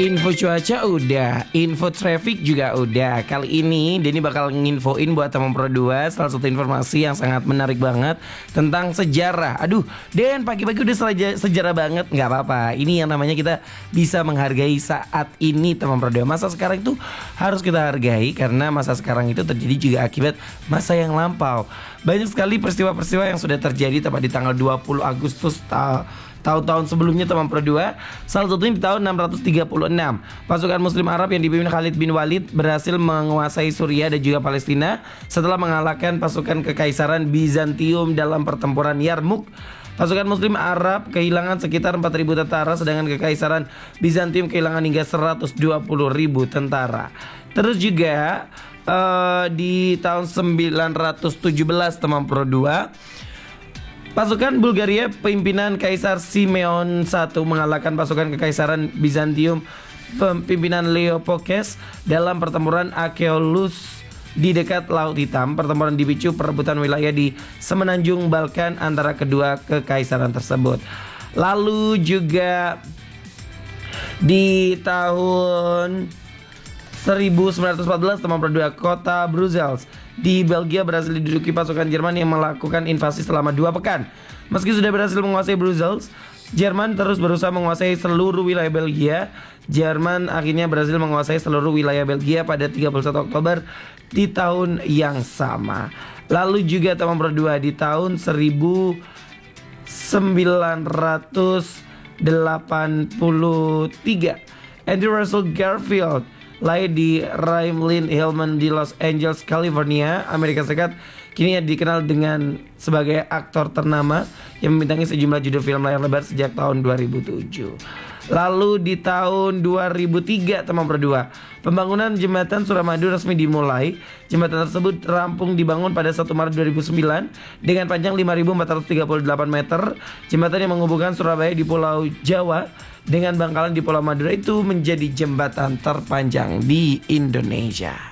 Info cuaca udah, info traffic juga udah. Kali ini Denny bakal nginfoin buat teman Pro 2 salah satu informasi yang sangat menarik banget tentang sejarah. Aduh, Den pagi-pagi udah sejarah banget. Nggak apa-apa, ini yang namanya kita bisa menghargai saat ini teman Pro 2. Masa sekarang itu harus kita hargai karena masa sekarang itu terjadi juga akibat masa yang lampau. Banyak sekali peristiwa-peristiwa yang sudah terjadi tepat di tanggal 20 Agustus tahun-tahun sebelumnya teman Pro 2. Salah satunya di tahun 636 pasukan muslim Arab yang dipimpin Khalid bin Walid berhasil menguasai Suriah dan juga Palestina setelah mengalahkan pasukan kekaisaran Bizantium dalam pertempuran Yarmouk. Pasukan muslim Arab kehilangan sekitar 4.000 tentara, sedangkan kekaisaran Bizantium kehilangan hingga 120.000 tentara. Terus juga di tahun 917 teman Pro 2, pasukan Bulgaria pimpinan Kaisar Simeon I mengalahkan pasukan kekaisaran Bizantium pimpinan Leopold dalam pertempuran Akeolus di dekat Laut Hitam. Pertempuran dipicu perebutan wilayah di semenanjung Balkan antara kedua kekaisaran tersebut. Lalu juga di tahun 1914 teman Pro 2, kota Brussels di Belgia berhasil diduduki pasukan Jerman yang melakukan invasi selama 2 pekan. Meski sudah berhasil menguasai Brussels, Jerman terus berusaha menguasai seluruh wilayah Belgia. Jerman akhirnya berhasil menguasai seluruh wilayah Belgia pada 31 Oktober di tahun yang sama. Lalu juga teman Pro 2 di tahun 1983 Andrew Russell Garfield lahir di Raymond Hillman di Los Angeles, California, Amerika Serikat. Kini dikenal dengan sebagai aktor ternama yang membintangi sejumlah judul film layar lebar sejak tahun 2007. Lalu di tahun 2003 teman Pro 2, pembangunan jembatan Suramadu resmi dimulai. Jembatan tersebut rampung dibangun pada 1 Maret 2009 dengan panjang 5.438 meter. Jembatan yang menghubungkan Surabaya di Pulau Jawa dengan Bangkalan di Pulau Madura itu menjadi jembatan terpanjang di Indonesia.